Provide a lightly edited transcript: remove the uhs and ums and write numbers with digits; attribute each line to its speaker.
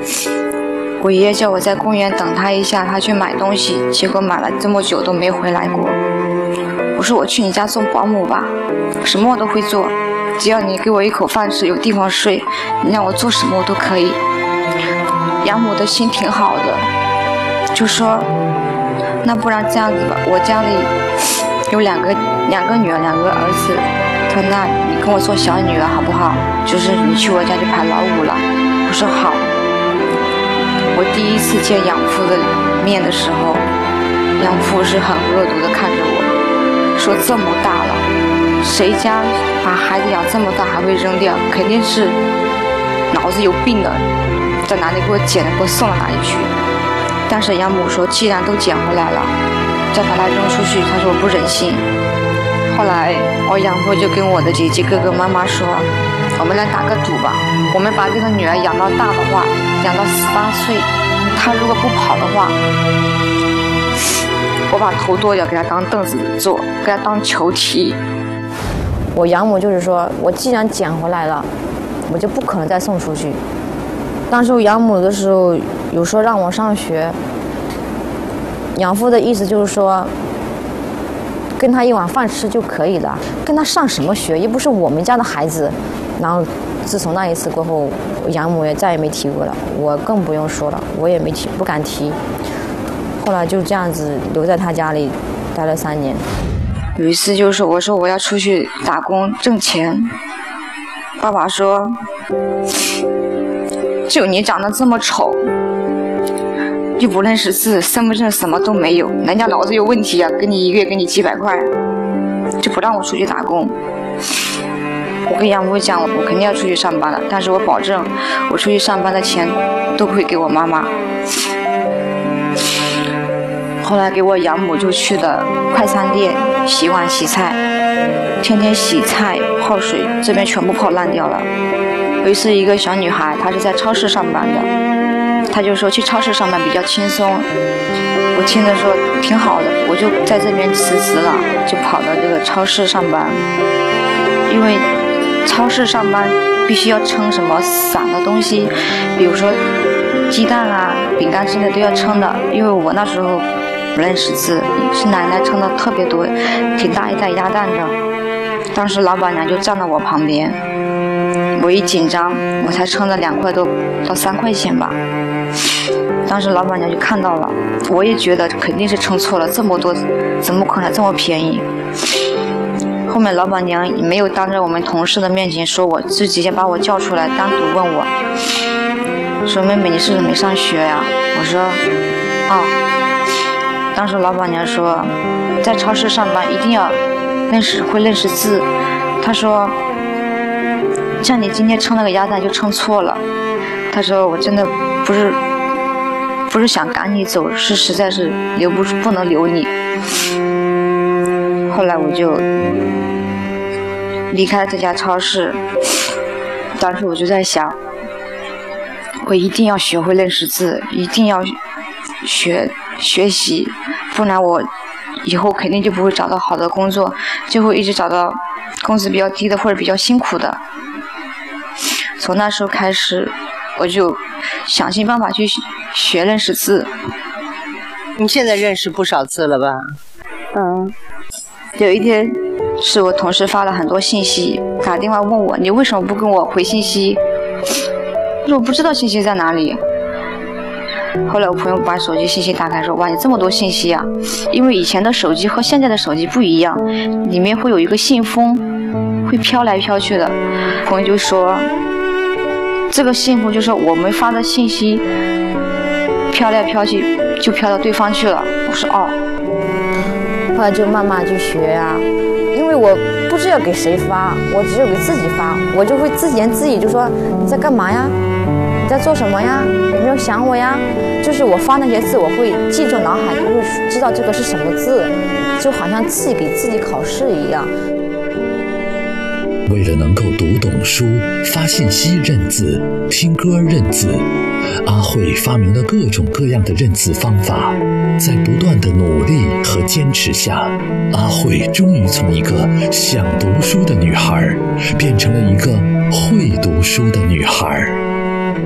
Speaker 1: 我爷爷叫我在公园等他一下，他去买东西，结果买了这么久都没回来过。我说我去你家做保姆吧，什么我都会做，只要你给我一口饭吃，有地方睡，你让我做什么我都可以。养母的心挺好的，就说那不然这样子吧，我家里有两个女儿，2个儿子，他说那你跟我做小女儿好不好？就是你去我家去排老五了。我说好。我第一次见养父的面的时候，养父是很恶毒的看着我，说这么大了，谁家把孩子养这么大还会扔掉？肯定是脑子有病的，在哪里给我捡的，给我送到哪里去。但是养母说，既然都捡回来了，再把它扔出去，他说我不忍心。后来我养父就跟我的姐姐哥哥妈妈说，我们来打个赌吧，我们把这个女儿养到大的话，养到18岁，她如果不跑的话，我把头剁掉给她当凳子坐，给她当球踢。
Speaker 2: 我养母就是说，我既然捡回来了，我就不可能再送出去。当时我养母的时候有说让我上学，养父的意思就是说跟他一碗饭吃就可以了，跟他上什么学，又不是我们家的孩子。然后自从那一次过后，我养母也再也没提过了，我更不用说了，我也没提，不敢提。后来就这样子留在他家里待了3年。
Speaker 1: 有一次就是我说我要出去打工挣钱，爸爸说就你长得这么丑，又不认识字，身份证什么都没有，人家脑子有问题啊，给你1个月给你几百块，就不让我出去打工。我跟养母讲，我肯定要出去上班了，但是我保证我出去上班的钱都会给我妈妈。后来给我养母就去了快餐店洗碗洗菜，天天洗菜泡水，这边全部泡烂掉了。有一次一个小女孩，她是在超市上班的，她就说去超市上班比较轻松，我听着说挺好的，我就在这边辞职了，就跑到这个超市上班。因为超市上班必须要称什么散的东西，比如说鸡蛋啊、饼干之类的都要称的。因为我那时候不认识字，是奶奶称的特别多，挺大一袋鸭蛋的。当时老板娘就站在我旁边，我一紧张，我才称了2块多到3块钱吧。当时老板娘就看到了，我也觉得肯定是称错了，这么多怎么可能这么便宜？后面老板娘也没有当着我们同事的面前说我，就直接把我叫出来单独问我，说妹妹你是不是没上学呀？我说当时老板娘说在超市上班一定要会认识字，她说像你今天称那个鸭蛋就称错了，她说我真的不是想赶你走，是实在是不能留你。后来我就离开这家超市，当时我就在想，我一定要学会认识字，一定要学习，不然我以后肯定就不会找到好的工作，就会一直找到工资比较低的或者比较辛苦的。从那时候开始，我就想尽办法去学认识字。
Speaker 3: 你现在认识不少字了吧？
Speaker 1: 有一天是我同事发了很多信息，打电话问我你为什么不跟我回信息，我说我不知道信息在哪里。后来我朋友把手机信息打开说，哇你这么多信息啊，因为以前的手机和现在的手机不一样，里面会有一个信封会飘来飘去的。朋友就说这个信封就是我们发的信息飘来飘去就飘到对方去了。我说
Speaker 2: 后来就慢慢去学呀，因为我不知道给谁发，我只有给自己发，我就会自言自语就说你在干嘛呀，你在做什么呀，有没有想我呀，就是我发那些字我会记住脑海，就会知道这个是什么字，就好像自己给自己考试一样。
Speaker 4: 为了能够读懂书、发信息认字、听歌认字，阿慧发明了各种各样的认字方法。在不断的努力和坚持下，阿慧终于从一个想读书的女孩变成了一个会读书的女孩。